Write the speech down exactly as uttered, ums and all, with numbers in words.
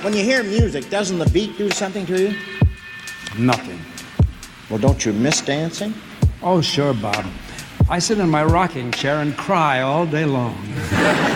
When you hear music, doesn't the beat do something to you? Nothing. Well, don't you miss dancing? Oh, sure, Bob. I sit in my rocking chair and cry all day long.